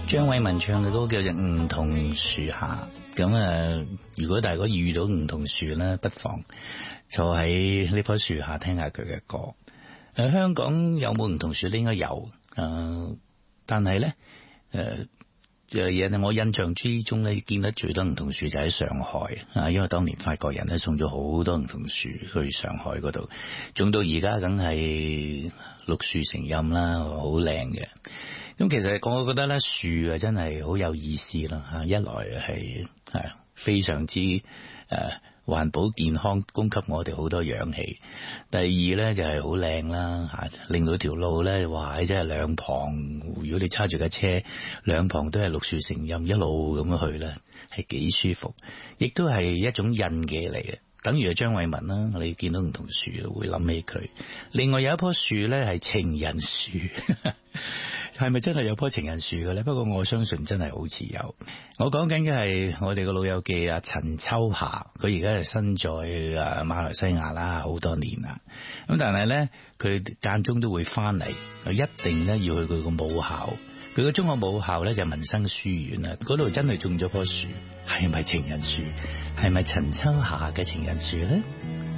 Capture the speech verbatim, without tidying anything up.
張偉文唱嘅歌叫做《梧桐樹下》，咁啊，如果大家遇到梧桐樹咧，不妨坐喺呢棵樹下聽下佢嘅歌。誒，香港有冇梧桐樹咧？應該有，誒，但係咧，誒。嘢我印象之中咧，見得最多梧桐樹就喺上海啊，因為當年法國人咧送咗好多梧桐樹去上海嗰度，種到而家梗係綠樹成蔭啦，好靚嘅。咁其實我覺得咧，樹啊真係好有意思啦吓，一來係係非常之誒環保健康，供給我哋好多氧氣；第二咧就係好靚啦吓，令到條路咧，哇！真係兩旁，如果你揸住架車，兩旁都係綠樹成蔭，一路咁樣去咧，係幾舒服，亦都係一種印記嚟嘅。等於係張偉文啦，你見到梧桐樹會諗起佢。另外有一棵樹咧係情人樹，係咪真係有棵情人樹嘅咧？不過我相信真係好似有。我講緊嘅係我哋個老友記啊，陳秋霞，佢而家係身在啊馬來西亞啦，好多年啦。咁但係咧，佢間中都會翻嚟，一定咧要去佢個母校。佢個中學母校咧就民生書院啦，嗰度真係種咗棵樹，係咪情人樹？係咪陳秋霞嘅情人樹咧？